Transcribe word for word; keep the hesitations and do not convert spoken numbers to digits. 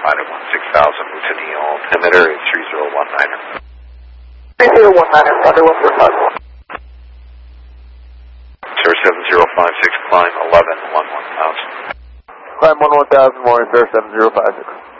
United one six thousand, Luton altimeter is three zero one nine. three zero one nine, Thunder one zero five. Sir seven zero five six, climb eleven one one thousand. Climb one one thousand, morning, sir, seven zero five six.